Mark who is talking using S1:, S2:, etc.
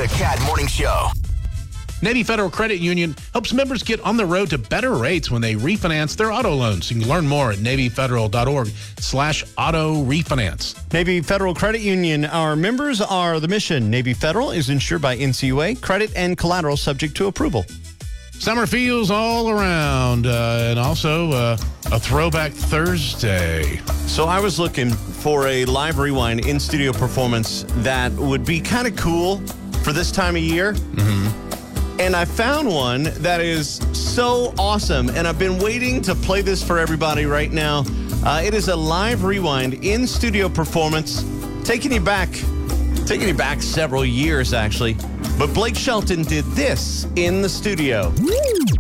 S1: The Cat Morning Show.
S2: Navy Federal Credit Union helps members get on the road to better rates when they refinance their auto loans. You can learn more at NavyFederal.org/auto refinance.
S3: Navy Federal Credit Union. Our members are the mission. Navy Federal is insured by NCUA. Credit and collateral subject to approval.
S2: Summer feels all around, and also a throwback Thursday.
S3: So I was looking for a live rewind in-studio performance that would be kind of cool for this time of year. And I found one that is so awesome, and I've been waiting to play this for everybody right now. It is a live rewind in-studio performance, taking you back several years, actually. But Blake Shelton did this in the studio.